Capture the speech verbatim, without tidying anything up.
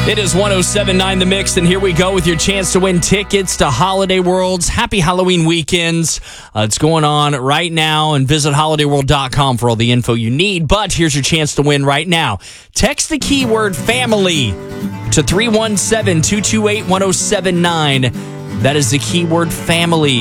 It is one oh seven point nine The Mix, and here we go with your chance to win tickets to Holiday World's Happy Halloween Weekends. Uh, it's going on right now, and visit holiday world dot com for all the info you need. But here's your chance to win right now. Text the keyword family to three one seven, two two eight, one oh seven nine. That is the keyword family.